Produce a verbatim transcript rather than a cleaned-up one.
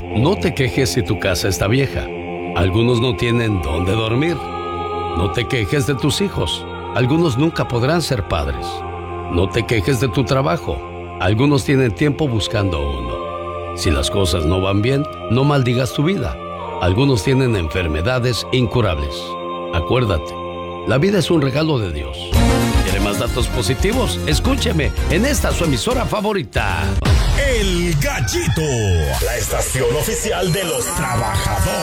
No te quejes si tu casa está vieja. Algunos no tienen dónde dormir. No te quejes de tus hijos. Algunos nunca podrán ser padres. No te quejes de tu trabajo. Algunos tienen tiempo buscando uno. Si las cosas no van bien, no maldigas tu vida. Algunos tienen enfermedades incurables. Acuérdate, la vida es un regalo de Dios. ¿Quiere más datos positivos? Escúcheme en esta su emisora favorita. El Gallito, la estación oficial de los trabajadores.